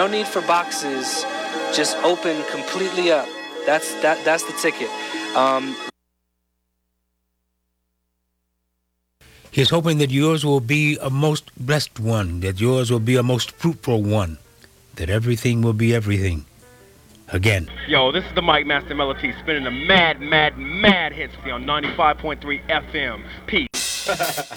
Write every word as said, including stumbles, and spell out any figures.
No need for boxes. Just open completely up. That's that. That's the ticket. Um, He's hoping that yours will be a most blessed one, that yours will be a most fruitful one, that everything will be everything. Again. Yo, this is the Mike Master Melody spinning the mad, mad, mad hits on ninety-five point three F M. Peace.